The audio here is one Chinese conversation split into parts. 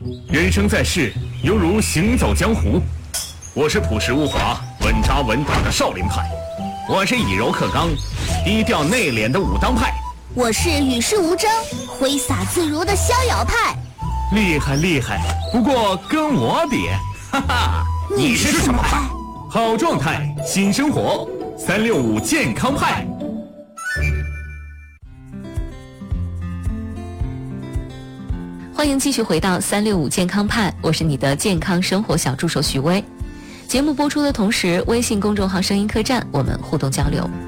人生在世，犹如行走江湖。我是朴实无华、稳扎稳打的少林派，我是以柔克刚、低调内敛的武当派， 我是与世无争、挥洒自如的逍遥派。 厉害厉害，不过跟我比，哈哈， 你是什么派？ 好状态，新生活，365健康派。 欢迎继续回到365健康派，我是你的健康生活小助手许巍。节目播出的同时，微信公众号声音客栈我们互动交流。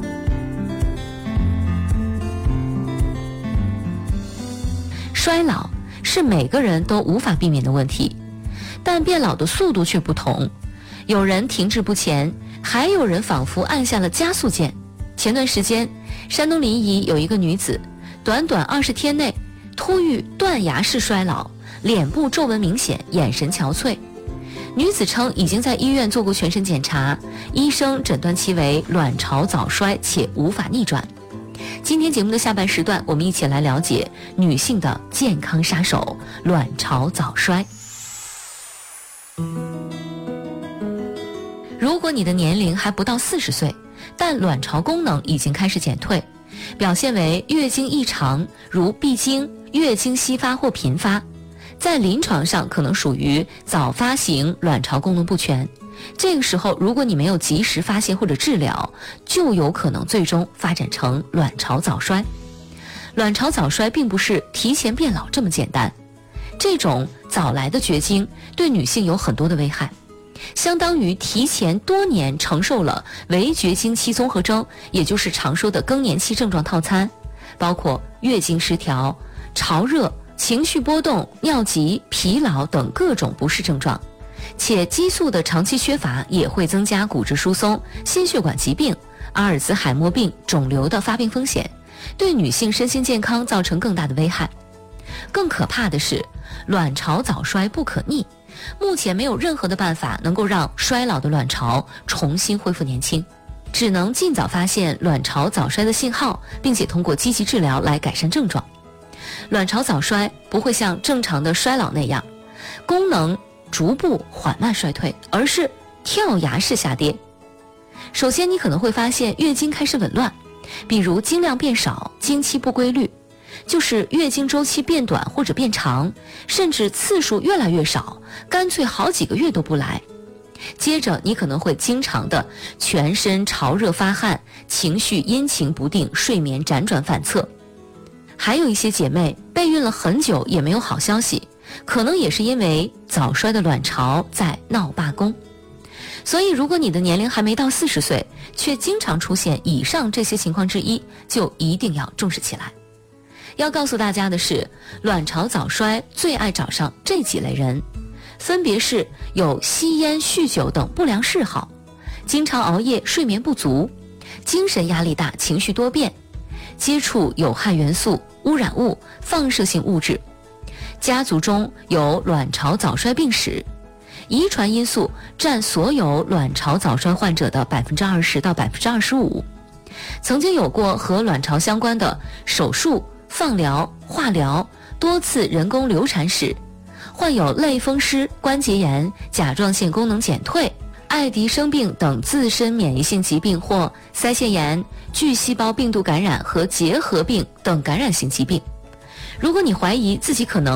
衰老是每个人都无法避免的问题，但变老的速度却不同，有人停滞不前，还有人仿佛按下了加速键。前段时间，山东临沂有一个女子，短短20天内突遇断崖式衰老，脸部皱纹明显，眼神憔悴。女子称已经在医院做过全身检查，医生诊断其为卵巢早衰且无法逆转。今天节目的下半时段，我们一起来了解女性的健康杀手——卵巢早衰。如果你的年龄还不到40岁，但卵巢功能已经开始减退，表现为月经异常，如闭经、月经稀发或频发，在临床上可能属于早发型卵巢功能不全。这个时候，如果你没有及时发现或者治疗，就有可能最终发展成卵巢早衰。卵巢早衰并不是提前变老这么简单，这种早来的绝经对女性有很多的危害，相当于提前多年承受了围绝经期综合征，也就是常说的更年期症状套餐，包括月经失调、潮热、情绪波动、尿急、疲劳等各种不适症状。且激素的长期缺乏也会增加骨质疏松、心血管疾病、阿尔兹海默病、肿瘤的发病风险，对女性身心健康造成更大的危害。更可怕的是，卵巢早衰不可逆，目前没有任何的办法能够让衰老的卵巢重新恢复年轻，只能尽早发现卵巢早衰的信号，并且通过积极治疗来改善症状。卵巢早衰不会像正常的衰老那样功能逐步缓慢衰退，而是跳崖式下跌。首先，你可能会发现月经开始紊乱，比如经量变少、经期不规律，就是月经周期变短或者变长，甚至次数越来越少，干脆好几个月都不来。接着，你可能会经常的全身潮热发汗，情绪阴晴不定，睡眠辗转反侧。还有一些姐妹备孕了很久也没有好消息，可能也是因为早衰的卵巢在闹罢工。所以如果你的年龄还没到40岁，却经常出现以上这些情况之一，就一定要重视起来。要告诉大家的是，卵巢早衰最爱找上这几类人，分别是有吸烟、酗酒等不良嗜好，经常熬夜、睡眠不足，精神压力大、情绪多变，接触有害元素、污染物、放射性物质，家族中有卵巢早衰病史，遗传因素占所有卵巢早衰患者的20%到25%，曾经有过和卵巢相关的手术、放疗、化疗、多次人工流产史，患有类风湿、关节炎、甲状腺功能减退、爱迪生病等自身免疫性疾病或腮腺炎、巨细胞病毒感染和结核病等感染性疾病。如果你怀疑自己可能